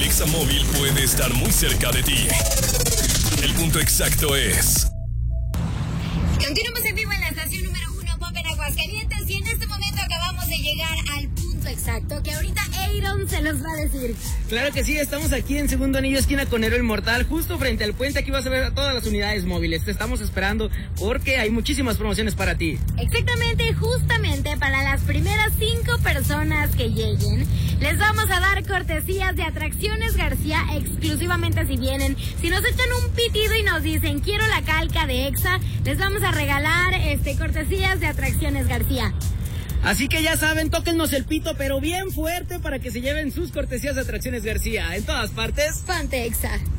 Exa móvil puede estar muy cerca de ti. El punto exacto es... Continuamos en vivo en la estación número 1 Pop en Aguascalientes y en este momento acabamos de llegar al punto exacto que ahorita Aaron se los va a decir. Claro que sí, estamos aquí en Segundo Anillo, esquina con Héroe Inmortal, justo frente al puente. Aquí vas a ver a todas las unidades móviles. Te estamos esperando porque hay muchísimas promociones para ti. Exactamente, justamente para las primeras 5 personas que lleguen, les vamos a dar cortesías de Atracciones García exclusivamente si vienen. Si nos echan un pitido y nos dicen quiero la calca de Exa, les vamos a regalar cortesías de Atracciones García. Así que ya saben, tóquennos el pito, pero bien fuerte para que se lleven sus cortesías de Atracciones García. En todas partes, Ponte Exa.